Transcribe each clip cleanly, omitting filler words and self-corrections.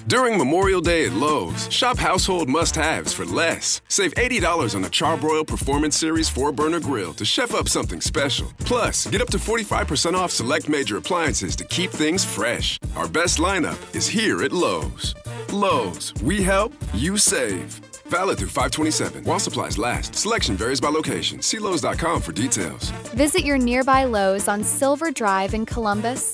During Memorial Day at Lowe's, shop household must-haves for less. Save $80 on a Charbroil Performance Series 4-burner grill to chef up something special. Plus, get up to 45% off select major appliances to keep things fresh. Our best lineup is here at Lowe's. Lowe's, we help, you save. Valid through 5/27. While supplies last. Selection varies by location. See Lowe's.com for details. Visit your nearby Lowe's on Silver Drive in Columbus.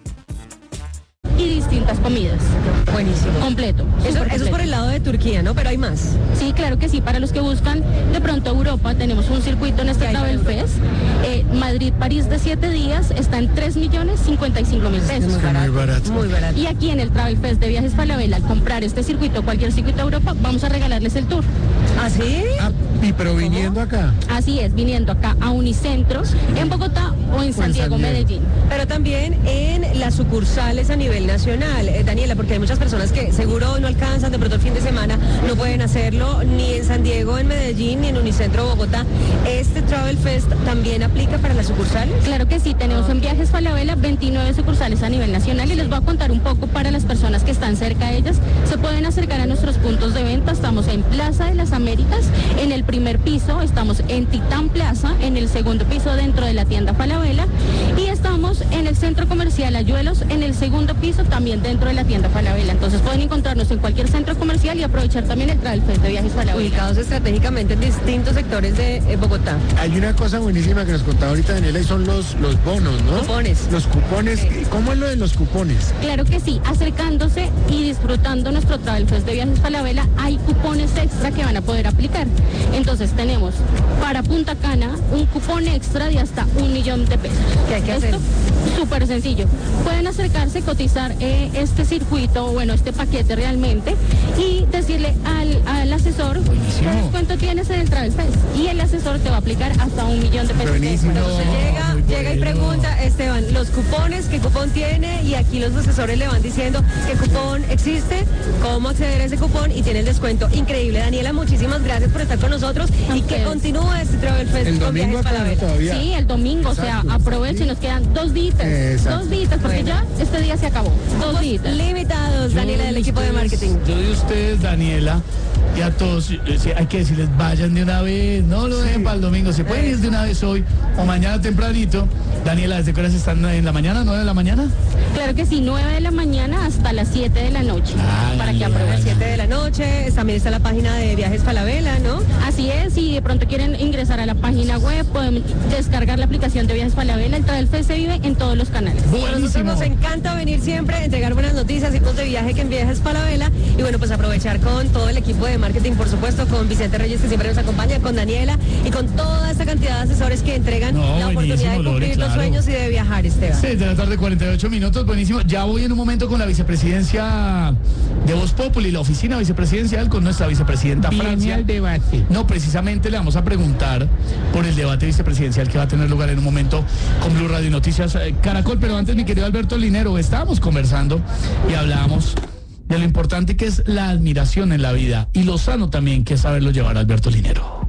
Y distintas comidas. Buenísimo. Completo. Eso es por el lado de Turquía, ¿no? Pero hay más. Sí, claro que sí. Para los que buscan de pronto Europa, tenemos un circuito en este Travel Fest. Madrid-París de 7 días está en 3.055.000 pesos. Muy barato. Muy barato. Y aquí en el Travel Fest de Viajes Falabella, al comprar este circuito, cualquier circuito de Europa, vamos a regalarles el tour. ¿Ah, sí? Pero viniendo acá. Así es, viniendo acá a Unicentros, en Bogotá o en San Diego, Medellín. Pero también en las sucursales a nivel nacional, Daniela, porque hay muchas personas que seguro no alcanzan, de pronto el fin de semana no pueden hacerlo ni en San Diego, en Medellín, ni en Unicentro Bogotá. ¿Este Travel Fest también aplica para las sucursales? Claro que sí, tenemos en Viajes Falabella 29 sucursales a nivel nacional y les voy a contar un poco para las personas que están cerca de ellas. Se pueden acercar a nuestros puntos de venta. Estamos en Plaza de las Américas, en el primer piso, estamos en Titán Plaza, en el segundo piso dentro de la tienda Falabella y estamos en el Centro Comercial Ayuelos, en el segundo piso también dentro de la tienda Falabella. Entonces pueden encontrarnos en cualquier centro comercial y aprovechar también el Travel Fest de Viajes Falabella. Ubicados estratégicamente en distintos sectores de Bogotá. Hay una cosa buenísima que nos contaba ahorita Daniela y son los bonos, ¿no? Cupones. Los cupones. Sí. ¿Cómo es lo de los cupones? Claro que sí, acercándose y disfrutando nuestro Travel Fest de Viajes Falabella, hay cupones extra que van a poder aplicar. Entonces tenemos para Punta Cana un cupón extra de hasta 1.000.000 de pesos. ¿Qué hay que hacer? Súper sencillo. Pueden acercarse, cotizar este circuito, bueno, este paquete realmente, y decirle al asesor Buenísimo. qué descuento tienes en el Travel Fest. Y el asesor te va a aplicar hasta 1.000.000 de pesos. Buenísimo. Entonces llega y pregunta, Esteban, los cupones, ¿qué cupón tiene? Y aquí los asesores le van diciendo qué cupón existe, cómo acceder a ese cupón y tiene el descuento. Increíble. Daniela, muchísimas gracias por estar con nosotros y que continúe este Travel Fest El con domingo Viajes acá Falabella. todavía. Sí, el domingo, Exacto, o sea, aprovechen, nos quedan 2 días. Exacto. 2 días, porque Bueno. ya este día se acabó. 2 días. Limitados, Daniela, del equipo de marketing. Yo de ustedes, Daniela, y a todos, hay que decirles, vayan de una vez, no lo dejen para el domingo, se pueden ir de una vez hoy o mañana tempranito. Daniela, ¿desde qué horas están en la mañana? ¿9 de la mañana? Claro que sí, 9 de la mañana hasta las 7 de la noche. Para que A las aprovechen. 7 de la noche, también está la página de Viajes Falabella, ¿no? Así es, si de pronto quieren ingresar a la página web, pueden descargar la aplicación de Viajes Falabella. El Travel Fest se vive en todos los canales. A nosotros Buenísimo. nos encanta venir siempre, entregar buenas noticias, irnos de viaje que en Viajes Falabella y bueno, pues aprovechar con todo el equipo de marketing, por supuesto, con Vicente Reyes que siempre nos acompaña, con Daniela y con toda esta cantidad de asesores que entregan la oportunidad de buenísimo, cumplir Lore, los claro. sueños y de viajar, Esteban. 6 de la tarde, 48 minutos, buenísimo. Ya voy en un momento con la vicepresidencia de Voz Populi, la oficina vicepresidencial, con nuestra vicepresidenta Francia. debate. No, precisamente le vamos a preguntar por el debate vicepresidencial que va a tener lugar en un momento con Blue Radio y Noticias Caracol. Pero antes, mi querido Alberto Linero, estábamos conversando y hablábamos de lo importante que es la admiración en la vida y lo sano también que es saberlo llevar, Alberto Linero.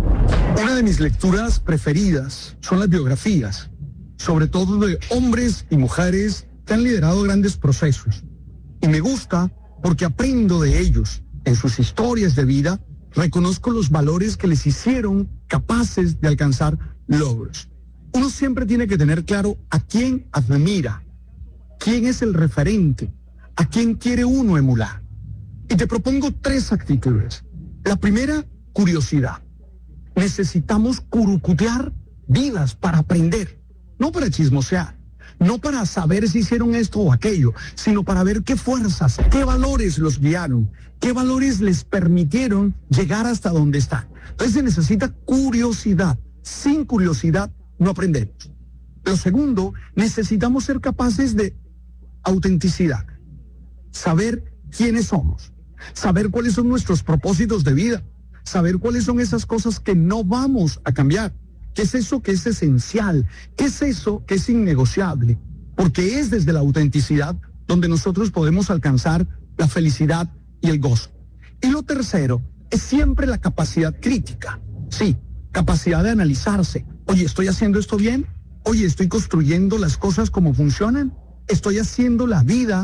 Una de mis lecturas preferidas son las biografías, sobre todo de hombres y mujeres que han liderado grandes procesos. Y me gusta porque aprendo de ellos. En sus historias de vida reconozco los valores que les hicieron capaces de alcanzar logros. Uno siempre tiene que tener claro a quién admira, quién es el referente, a quién quiere uno emular. Y te propongo 3 actitudes. La primera, curiosidad. Necesitamos curucutear vidas para aprender, no para chismosear, no para saber si hicieron esto o aquello, sino para ver qué fuerzas, qué valores los guiaron, qué valores les permitieron llegar hasta donde están. Entonces se necesita curiosidad. Sin curiosidad no aprendemos. Lo segundo, necesitamos ser capaces de autenticidad, saber quiénes somos, saber cuáles son nuestros propósitos de vida, saber cuáles son esas cosas que no vamos a cambiar. ¿Qué es eso que es esencial? ¿Qué es eso que es innegociable? Porque es desde la autenticidad donde nosotros podemos alcanzar la felicidad y el gozo. Y lo tercero es siempre la capacidad crítica. Sí, capacidad de analizarse. Oye, ¿estoy haciendo esto bien? Oye, ¿estoy construyendo las cosas como funcionan? ¿Estoy haciendo la vida